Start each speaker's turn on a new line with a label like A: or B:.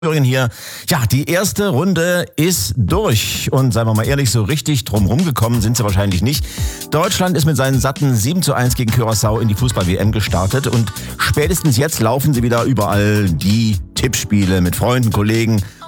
A: Hier. Ja, die erste Runde ist durch. Und seien wir mal ehrlich, so richtig drumherum gekommen sind sie wahrscheinlich nicht. Deutschland ist mit seinen satten 7:1 gegen Curaçao in die Fußball-WM gestartet. Und spätestens jetzt laufen sie wieder überall die Tippspiele mit Freunden, Kollegen